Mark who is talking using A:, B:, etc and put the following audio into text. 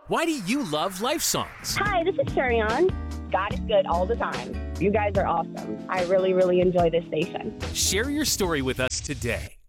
A: Why do you love Life Songs?
B: Hi, this is Sherry-On. God is good all the time. You guys are awesome. I really, really enjoy this station.
A: Share your story with us today.